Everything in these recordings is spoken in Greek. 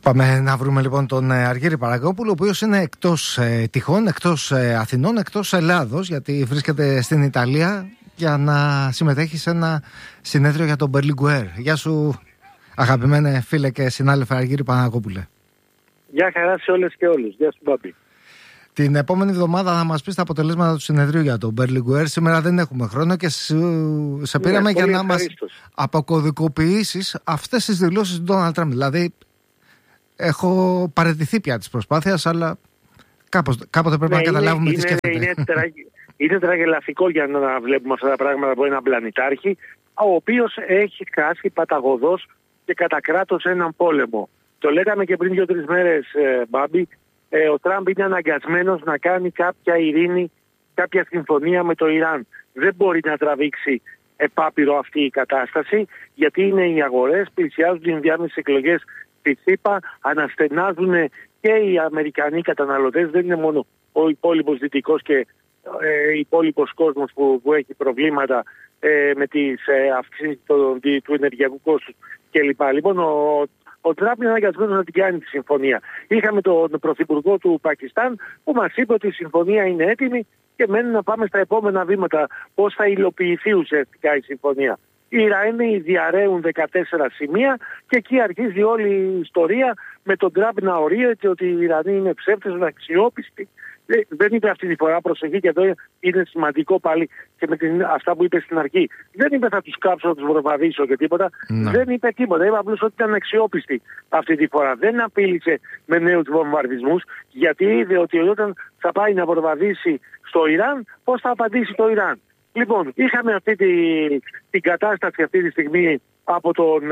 Πάμε να βρούμε λοιπόν τον Αργύρη Παραγόπουλο, ο οποίος είναι εκτός τυχών, εκτός Αθηνών, εκτός Ελλάδος, γιατί βρίσκεται στην Ιταλία για να συμμετέχει σε ένα συνέδριο για τον Berlinguer. Γεια σου, αγαπημένε φίλε και συνάδελφε Αργύρη Παραγόπουλε. Γεια χαρά σε όλες και όλους. Γεια σου, Μπάμπη. Την επόμενη εβδομάδα θα μας πεις τα αποτελέσματα του συνεδρίου για τον Berlinguer. Σήμερα δεν έχουμε χρόνο και σε πήραμε για να μας αποκωδικοποιήσεις αυτές τις δηλώσεις του Ντόναλντ Τραμπ. Δηλαδή, έχω παραιτηθεί πια της προσπάθειας, αλλά κάποτε πρέπει να καταλάβουμε τι σκέφτεται. Είναι τραγελαφικό για να βλέπουμε αυτά τα πράγματα από έναν πλανητάρχη, ο οποίος έχει χάσει παταγωδός και κατά κράτος έναν πόλεμο. Το λέγαμε και πριν 2-3 μέρες, Μπάμπη. Ο Τραμπ είναι αναγκασμένος να κάνει κάποια ειρήνη, κάποια συμφωνία με το Ιράν. Δεν μπορεί να τραβήξει επάπειρο αυτή η κατάσταση, γιατί είναι οι αγορές, πλησιάζουν οι ενδιάμεσες εκλογές στη ΣΥΠΑ, αναστενάζουν και οι Αμερικανοί καταναλωτές. Δεν είναι μόνο ο υπόλοιπος δυτικός και υπόλοιπος κόσμος που έχει προβλήματα με τις αυξήσεις του ενεργειακού κόστους κλπ. Λοιπόν, ο Τραμπ είναι αναγκασμένος να την κάνει τη συμφωνία. Είχαμε τον πρωθυπουργό του Πακιστάν που μας είπε ότι η συμφωνία είναι έτοιμη και μένει να πάμε στα επόμενα βήματα, πώς θα υλοποιηθεί ουσιαστικά η συμφωνία. Οι Ιρανοί διαρρέουν 14 σημεία και εκεί αρχίζει όλη η ιστορία με τον Τραμπ να ορίεται ότι οι Ιρανοί είναι ψεύτες, αξιόπιστοι. Δεν είπε αυτή τη φορά, προσοχή, και εδώ είναι σημαντικό πάλι και με αυτά που είπε στην αρχή. Δεν είπε θα τους κάψω, θα τους βορβαδίσω και τίποτα. Δεν είπε τίποτα. Είπε απλώς ότι ήταν αξιόπιστη αυτή τη φορά. Δεν απείλησε με νέους βομβαρδισμούς, γιατί είδε ότι όταν θα πάει να βορβαδίσει στο Ιράν, πώς θα απαντήσει το Ιράν. Λοιπόν, είχαμε αυτή την κατάσταση αυτή τη στιγμή από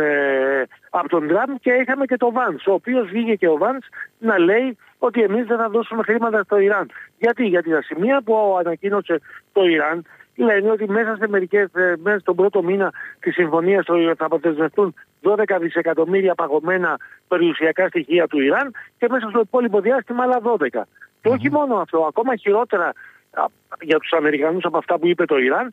τον Τραμπ και είχαμε και τον Βάνς, ο οποίος βγήκε και ο Βάνς να λέει ότι εμείς δεν θα δώσουμε χρήματα στο Ιράν. Γιατί τα σημεία που ανακοίνωσε το Ιράν λένε ότι μέσα στον πρώτο μήνα της συμφωνίας θα αποδεσμευτούν 12 δισεκατομμύρια παγωμένα περιουσιακά στοιχεία του Ιράν και μέσα στο υπόλοιπο διάστημα άλλα 12. Και όχι μόνο αυτό, ακόμα χειρότερα για τους Αμερικανούς από αυτά που είπε το Ιράν,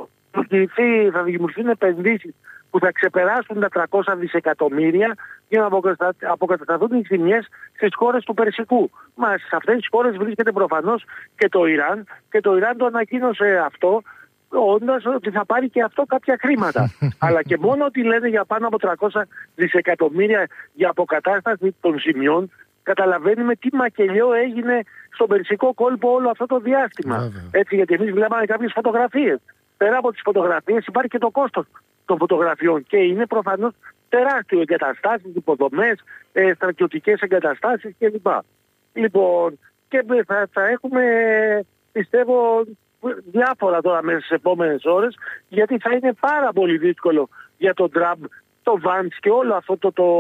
θα δημιουργηθούν επενδύσεις που θα ξεπεράσουν τα 300 δισεκατομμύρια για να αποκατασταθούν οι ζημιές στις χώρες του Περσικού. Μα σε αυτές τις χώρες βρίσκεται προφανώς και το Ιράν, και το Ιράν το ανακοίνωσε αυτό, όντας ότι θα πάρει και αυτό κάποια χρήματα. Αλλά και μόνο ότι λένε για πάνω από 300 δισεκατομμύρια για αποκατάσταση των ζημιών, καταλαβαίνουμε τι μακελιό έγινε στον Περσικό κόλπο όλο αυτό το διάστημα. Έτσι, γιατί εμείς βλέπαμε κάποιες φωτογραφίες. Πέρα από τις φωτογραφίες υπάρχει και το κόστος των φωτογραφιών και είναι προφανώς τεράστιο, εγκαταστάσεις, υποδομές, στρατιωτικές εγκαταστάσεις κλπ. Λοιπόν, και θα έχουμε, πιστεύω, διάφορα τώρα μέσα στις επόμενες ώρες, γιατί θα είναι πάρα πολύ δύσκολο για τον Τραμπ, το Βάνς και όλο αυτό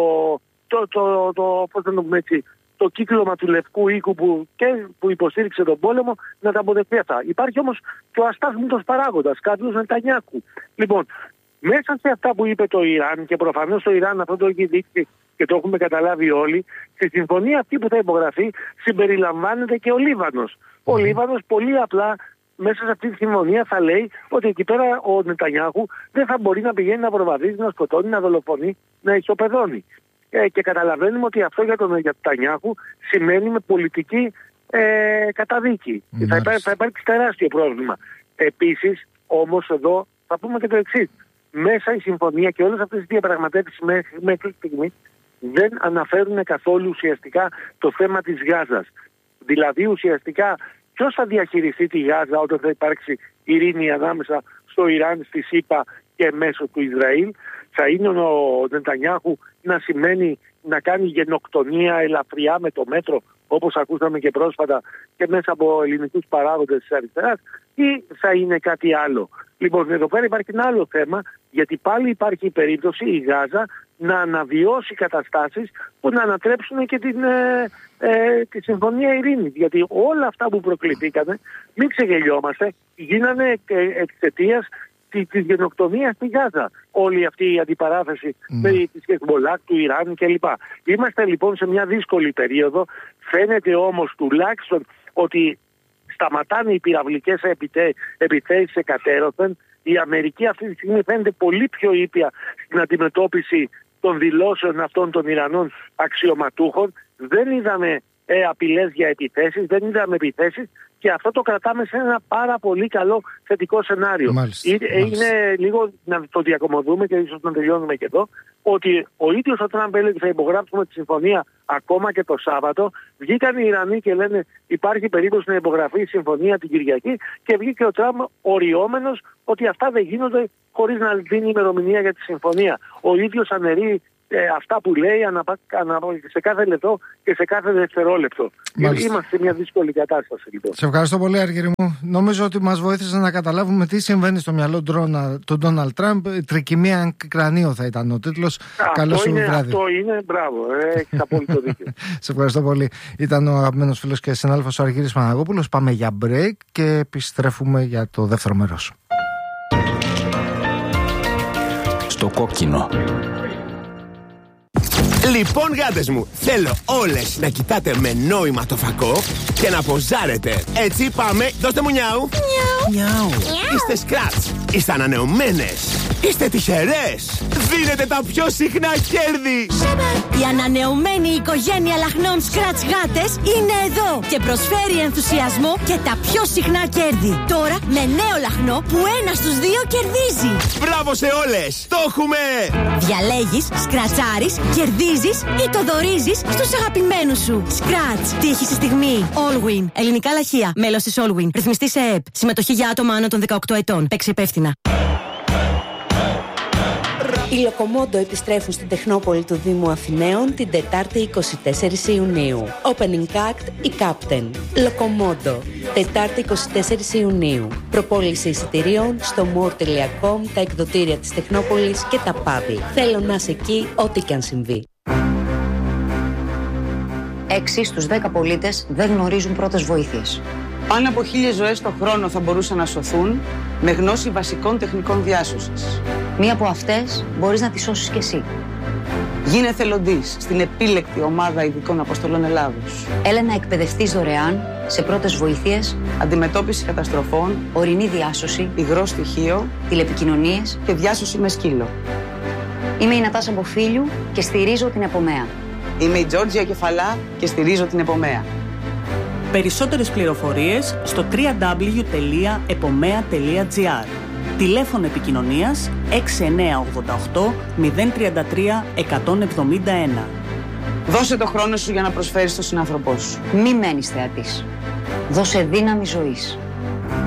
πώς να το πούμε έτσι, το κύκλωμα του Λευκού Οίκου που υποστήριξε τον πόλεμο να τα αποδεχτεί αυτά. Υπάρχει όμως και ο αστάθμητος παράγοντας, κάποιος Νετανιάχου. Λοιπόν, μέσα σε αυτά που είπε το Ιράν, και προφανώς το Ιράν αυτό το έχει δείξει και το έχουμε καταλάβει όλοι, στη συμφωνία αυτή που θα υπογραφεί συμπεριλαμβάνεται και ο Λίβανος. Ο Λίβανος πολύ απλά μέσα σε αυτή τη συμφωνία θα λέει ότι εκεί πέρα ο Νετανιάχου δεν θα μπορεί να πηγαίνει να προβαδίζει, να σκοτώνει, να δολοφονεί, να ισοπεδώνει. Και καταλαβαίνουμε ότι αυτό για τον Νετανιάχου σημαίνει με πολιτική καταδίκη. Θα υπάρξει τεράστιο πρόβλημα. Επίσης, όμως εδώ θα πούμε και το εξής. Μέσα η συμφωνία και όλες αυτές τις διαπραγματεύσεις μέχρι στιγμή δεν αναφέρουν καθόλου ουσιαστικά το θέμα της Γάζας. Δηλαδή ουσιαστικά ποιος θα διαχειριστεί τη Γάζα όταν θα υπάρξει ειρήνη ανάμεσα στο Ιράν, στη ΣΥΠΑ και μέσω του Ισραήλ. Θα είναι ο Νετανιάχου να σημαίνει να κάνει γενοκτονία ελαφριά με το μέτρο, όπως ακούσαμε και πρόσφατα και μέσα από ελληνικούς παράγοντες της αριστεράς, ή θα είναι κάτι άλλο. Λοιπόν, εδώ πέρα υπάρχει ένα άλλο θέμα, γιατί πάλι υπάρχει η περίπτωση η Γάζα να αναβιώσει καταστάσεις που να ανατρέψουν και τη Συμφωνία Ειρήνης. Γιατί όλα αυτά που προκληθήκανε, μην ξεγελιόμαστε, γίνανε εξαιτίας της γενοκτονίας στη Γάζα. Όλη αυτή η αντιπαράθεση με τις Χεσμολάχ, του Ιράν κλπ. Είμαστε λοιπόν σε μια δύσκολη περίοδο. Φαίνεται όμως τουλάχιστον ότι σταματάνε οι πυραυλικές επιθέσεις εκατέρωθεν. Η Αμερική αυτή τη στιγμή φαίνεται πολύ πιο ήπια στην αντιμετώπιση των δηλώσεων αυτών των Ιρανών αξιωματούχων. Δεν είδαμε απειλές για επιθέσεις, δεν είδαμε επιθέσεις, και αυτό το κρατάμε σε ένα πάρα πολύ καλό θετικό σενάριο. Είναι λίγο να το διακομωδούμε και ίσως να τελειώνουμε και εδώ, ότι ο ίδιος ο Τραμπ έλεγε θα υπογράψουμε τη συμφωνία ακόμα και το Σάββατο. Βγήκαν οι Ιρανοί και λένε υπάρχει περίπτωση να υπογραφεί η συμφωνία την Κυριακή, και βγήκε ο Τραμπ οριόμενος ότι αυτά δεν γίνονται χωρίς να δίνει ημερομηνία για τη συμφωνία. Ο ίδιος αναιρεί αυτά που λέει σε κάθε λεπτό και σε κάθε δευτερόλεπτο. Είμαστε σε μια δύσκολη κατάσταση, λοιπόν. Σε ευχαριστώ πολύ, Αργύρη μου. Νομίζω ότι μας βοήθησε να καταλάβουμε τι συμβαίνει στο μυαλό του Ντόναλντ Τραμπ. Τρικυμία κρανίο θα ήταν ο τίτλος. Καλό σου βράδυ. Αυτό είναι, μπράβο. Έχεις απόλυτο δίκιο. Σε ευχαριστώ πολύ. Ήταν ο αγαπημένος φίλος και συνάδελφος ο Αργύρης Παναγόπουλος. Πάμε για break και επιστρέφουμε για το δεύτερο μέρος. Στο κόκκινο. Λοιπόν, γάτες μου, θέλω όλες να κοιτάτε με νόημα το φακό και να ποζάρετε. Έτσι πάμε, δώστε μου νιάου. Νιάου. Είστε σκράτς, είστε ανανεωμένες, είστε τυχερές. Δίνετε τα πιο συχνά κέρδη. Η ανανεωμένη οικογένεια λαχνών Scratch γάτες είναι εδώ και προσφέρει ενθουσιασμό και τα πιο συχνά κέρδη. Τώρα με νέο λαχνό που ένα στους δύο κερδίζει. Μπράβο σε όλες, το έχουμε. Διαλέγεις, σκρατσάρεις, κερδίζεις ή το δωρίζεις στους αγαπημένους σου. Scratch, τύχη στη στιγμή. Allwin, ελληνικά λαχεία, μέλος της Allwin, ρυθμιστή σε ΕΕΠ. Συμμετοχή για άτομα άνω των 18 ετών. Παίξε υπεύθυνα. Οι Λοκομόντο επιστρέφουν στην Τεχνόπολη του Δήμου Αθηναίων την Τετάρτη 24 Ιουνίου. Opening Act η Captain. Λοκομόντο. Τετάρτη 24 Ιουνίου. Προπόληση εισιτηρίων στο more.com, τα εκδοτήρια της Τεχνόπολης και τα πάβη. Θέλω να είσαι εκεί ό,τι και αν συμβεί. 6 στους 10 πολίτες δεν γνωρίζουν πρώτες βοήθειες. Πάνω από 1.000 ζωές το χρόνο θα μπορούσαν να σωθούν με γνώση βασικών τεχνικών διάσωσης. Μία από αυτές μπορείς να τη σώσεις κι εσύ. Γίνε εθελοντής στην επίλεκτη ομάδα ειδικών αποστολών Ελλάδος. Έλα να εκπαιδευτείς δωρεάν σε πρώτες βοήθειες, αντιμετώπιση καταστροφών, ορεινή διάσωση, υγρό στοιχείο, τηλεπικοινωνίες και διάσωση με σκύλο. Είμαι η Νατάσα Μποφίλιου και στηρίζω την Επομέα. Είμαι η Τζόρτζια Κεφαλά και στηρίζω την Επομέα. Περισσότερες πληροφορίες στο www.epomea.gr. Τηλέφωνο επικοινωνίας 6988 033 171. Δώσε το χρόνο σου για να προσφέρεις στον συνάνθρωπό σου. Μη μένεις θεατής. Δώσε δύναμη ζωής.